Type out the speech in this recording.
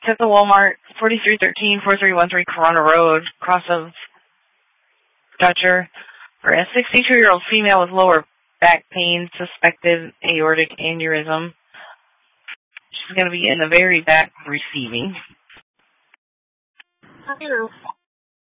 It's at the Walmart, 4313-4313 Corona Road, cross of Dutcher, for a 62-year-old female with lower back pain, suspected aortic aneurysm. She's going to be in the very back receiving.